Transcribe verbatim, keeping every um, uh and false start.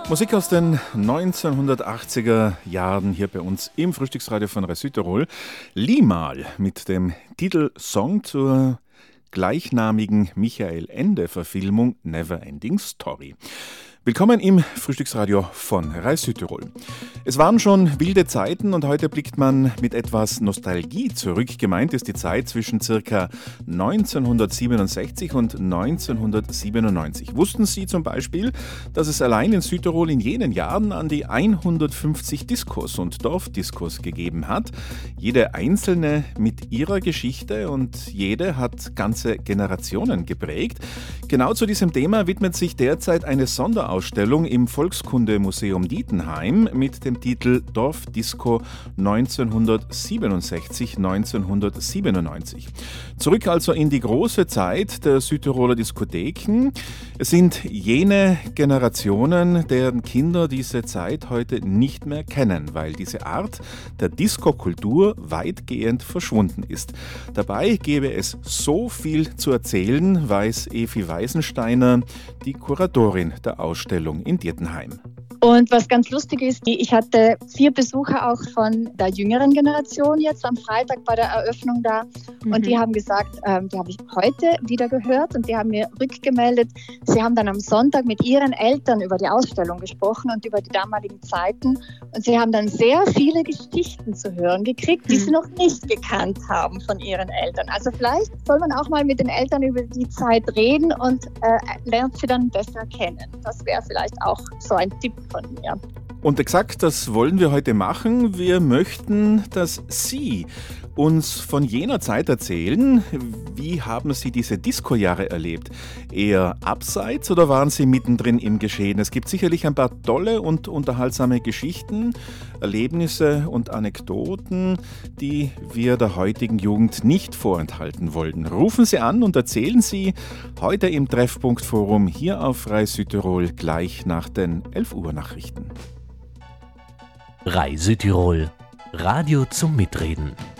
Musik aus den neunzehnhundertachtziger Jahren hier bei uns im Frühstücksradio von Rai Südtirol. Limahl mit dem Titelsong zur gleichnamigen Michael Ende-Verfilmung Neverending Story. Willkommen im Frühstücksradio von Rai Südtirol. Es waren schon wilde Zeiten und heute blickt man mit etwas Nostalgie zurück. Gemeint ist die Zeit zwischen ca. neunzehnhundertsiebenundsechzig und neunzehnhundertsiebenundneunzig. Wussten Sie zum Beispiel, dass es allein in Südtirol in jenen Jahren an die hundertfünfzig Diskos und Dorfdiskos gegeben hat? Jede einzelne mit ihrer Geschichte und jede hat ganze Generationen geprägt. Genau zu diesem Thema widmet sich derzeit eine Sonderausstellung Ausstellung im Volkskundemuseum Dietenheim mit dem Titel Dorfdisco neunzehnhundertsiebenundsechzig bis neunzehnhundertsiebenundneunzig. Zurück also in die große Zeit der Südtiroler Diskotheken. Es sind jene Generationen, deren Kinder diese Zeit heute nicht mehr kennen, weil diese Art der Disco-Kultur weitgehend verschwunden ist. Dabei gäbe es so viel zu erzählen, weiß Evi Weisensteiner, die Kuratorin der Ausstellung in Dietenheim. Und was ganz lustig ist, ich hatte vier Besucher auch von der jüngeren Generation jetzt am Freitag bei der Eröffnung da. Mhm. Und die haben gesagt, ähm, die habe ich heute wieder gehört und die haben mir rückgemeldet, sie haben dann am Sonntag mit ihren Eltern über die Ausstellung gesprochen und über die damaligen Zeiten. Und sie haben dann sehr viele Geschichten zu hören gekriegt, die mhm. sie noch nicht gekannt haben von ihren Eltern. Also vielleicht soll man auch mal mit den Eltern über die Zeit reden und äh, lernt sie dann besser kennen. Das wäre vielleicht auch so ein Tipp von mir. Und exakt das wollen wir heute machen. Wir möchten, dass Sie uns von jener Zeit erzählen. Wie haben Sie diese Disco-Jahre erlebt? Eher abseits oder waren Sie mittendrin im Geschehen? Es gibt sicherlich ein paar tolle und unterhaltsame Geschichten, Erlebnisse und Anekdoten, die wir der heutigen Jugend nicht vorenthalten wollten. Rufen Sie an und erzählen Sie heute im Treffpunkt-Forum hier auf Rai Südtirol gleich nach den elf Uhr Nachrichten. Rai Südtirol, Radio zum Mitreden.